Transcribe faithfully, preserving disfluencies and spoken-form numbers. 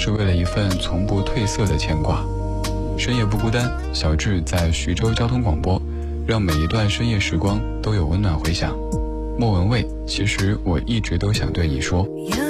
是为了一份从不褪色的牵挂。深夜不孤单，小智在徐州交通广播，让每一段深夜时光都有温暖回响。莫文蔚，其实我一直都想对你说。